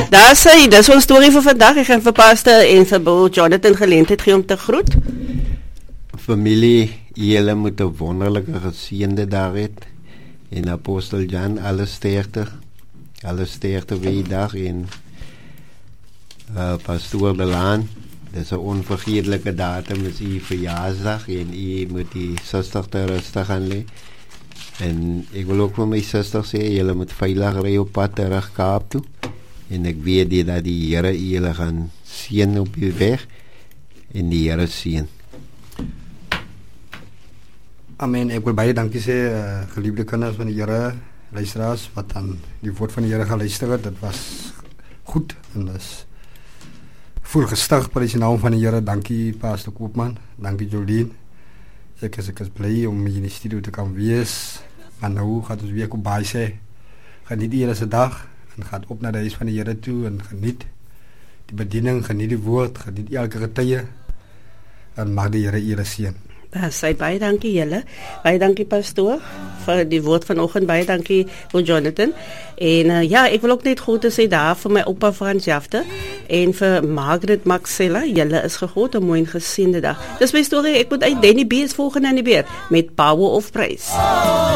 Dis ons storie vir vandag. Ek gaan vir Pastor en vir Bo Jonathan geleentheid gee om te groet. Familie, julle moet 'n wonderlike geseënde dag hê. En Apostel Jan, alles sterkte vir die dag en Pastoor De Laan. Dit is 'n onvergeetlike datum, is u verjaarsdag en u moet die suster te rustig gaan lê. En ek wil ook vir my suster sê, julle moet veilig ry op pad terug Kaap toe. En ek weet dat die Here julle gaan seën op die weg en die Here seën. Amen. Ek wil baie dankie sê, geliefde kinders van die Here, luisteraars wat aan die woord van die Here geluister het. Dit was goed en dis voel gestig, prys die naam van die Here. Dankie Pastor Koopman, dankie Jolien. Ek is bly om in die studio te kan wees. Maar nou gaat ons weer op baie sê, geniet die Here se dag en gaat op na die huis van die Here toe en geniet die bediening, geniet die woord, geniet elke getye en mag die Here julle seën. Sy baie dankie julle. Baie dankie pastoor vir die woord vanoggend. Baie dankie vir Jonathan. En ek wil ook net groete sê daar vir my oupa Frans Jafte en vir Margaret Maxella. Julle is gegroet, 'n mooi en geseënde dag. Dis my storie. Ek moet uit Danny B is volgende aan die beurt met Power of Praise.